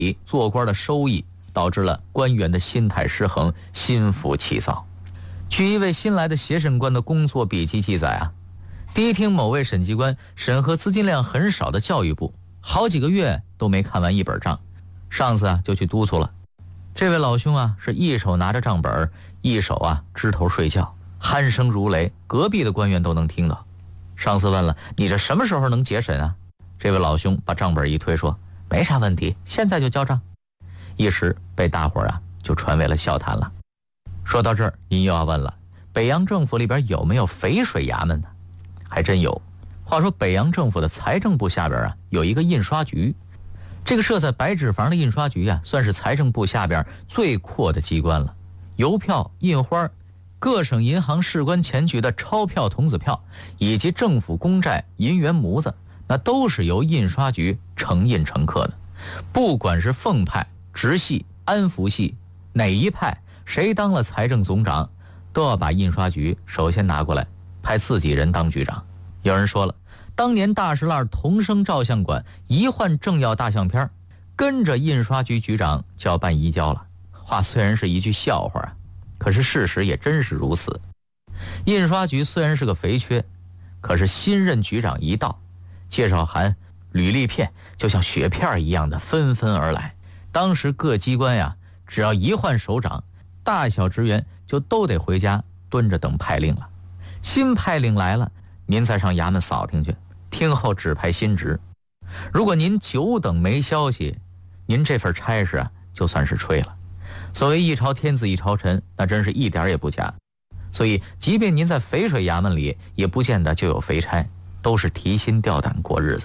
做官的收益，导致了官员的心态失衡，心浮气躁。据一位新来的协审官的工作笔记记载啊，第一厅某位审计官审核资金量很少的教育部，好几个月都没看完一本账，上司就去督促了。这位老兄是一手拿着账本，一手支头睡觉，鼾声如雷，隔壁的官员都能听到。上司问了：“你这什么时候能结审啊？”这位老兄把账本一推说：“没啥问题，现在就交账。”一时被大伙就传为了笑谈了。说到这儿，您又要问了，北洋政府里边有没有肥水衙门呢？还真有。话说北洋政府的财政部下边有一个印刷局，这个设在白纸房的印刷局算是财政部下边最阔的机关了。邮票、印花、各省银行事关钱局的钞票、铜子票，以及政府公债、银元模子，那都是由印刷局承印承刻的。不管是奉派、直系、安福系哪一派，谁当了财政总长，都要把印刷局首先拿过来，派自己人当局长。有人说了，当年大石烂同生照相馆一换政要大相片，跟着印刷局局长就要办移交了。话虽然是一句笑话可是事实也真是如此。印刷局虽然是个肥缺，可是新任局长一到，介绍函、履历片就像雪片一样的纷纷而来。当时各机关只要一换首长，大小职员就都得回家蹲着等派令了。新派令来了，您再上衙门扫听去，听候指派新职。如果您久等没消息，您这份差事就算是吹了。所谓一朝天子一朝臣，那真是一点也不假。所以即便您在肥水衙门里，也不见得就有肥差，都是提心吊胆过日子。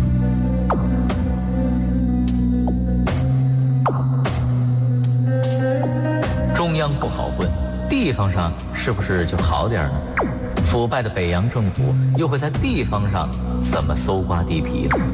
中央不好混，地方上是不是就好点呢？腐败的北洋政府又会在地方上怎么搜刮地皮呢？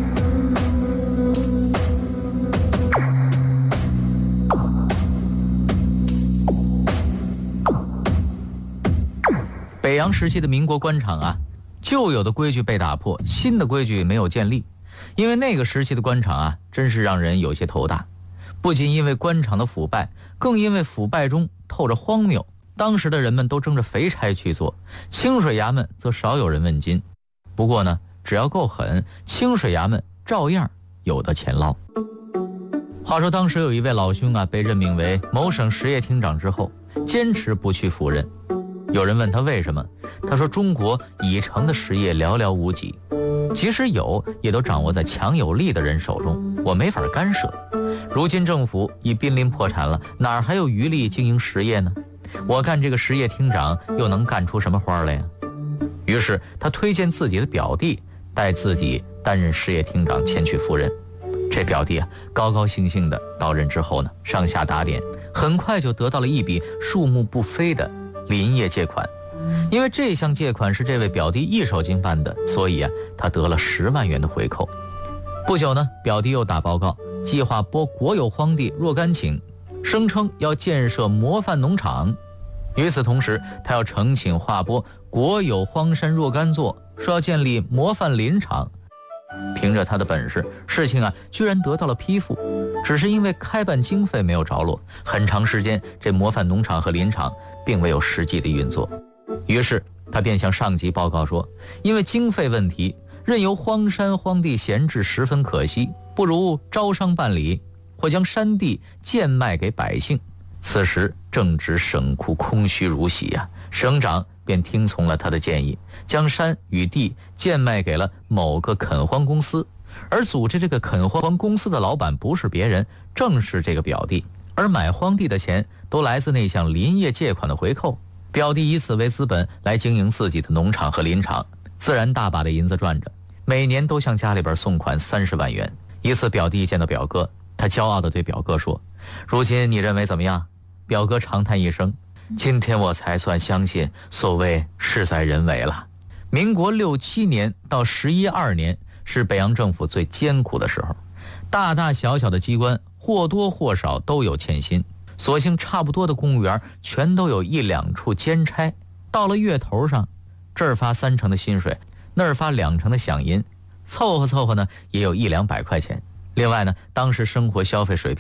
北洋时期的民国官场旧有的规矩被打破，新的规矩没有建立。因为那个时期的官场真是让人有些头大。不仅因为官场的腐败，更因为腐败中透着荒谬。当时的人们都争着肥差去做，清水衙门则少有人问津。不过呢，只要够狠，清水衙门照样有的钱捞。话说当时有一位老兄被任命为某省实业厅长之后，坚持不去赴任。有人问他为什么，他说中国已成的实业寥寥无几，即使有，也都掌握在强有力的人手中，我没法干涉。如今政府已濒临破产了，哪儿还有余力经营实业呢？我干这个实业厅长又能干出什么花来呀？于是他推荐自己的表弟带自己担任实业厅长前去赴任。这表弟高高兴兴的到任之后呢，上下打点，很快就得到了一笔数目不菲的林业借款。因为这项借款是这位表弟一手经办的，所以他得了10万元的回扣。不久呢，表弟又打报告，计划拨国有荒地若干顷，声称要建设模范农场。与此同时，他要呈请划拨国有荒山若干座，说要建立模范林场。凭着他的本事，事情居然得到了批复，只是因为开办经费没有着落，很长时间这模范农场和林场并没有实际的运作。于是他便向上级报告说，因为经费问题，任由荒山荒地闲置十分可惜，不如招商办理，或将山地贱卖给百姓。此时正值省库空虚如洗省长便听从了他的建议，将山与地贱卖给了某个垦荒公司。而组织这个垦荒公司的老板不是别人，正是这个表弟。而买荒地的钱都来自那项林业借款的回扣，表弟以此为资本来经营自己的农场和林场，自然大把的银子赚着，每年都向家里边送款30万元。一次表弟见到表哥，他骄傲地对表哥说，如今你认为怎么样？表哥长叹一声，今天我才算相信所谓事在人为了。民国6、7年到11、2年是北洋政府最艰苦的时候，大大小小的机关或多或少都有欠薪，所幸差不多的公务员全都有1、2处兼差。到了月头上，这儿发3成的薪水，那儿发2成的饷银，凑合凑合呢也有100-200块钱。 另外呢，当时生活消费水平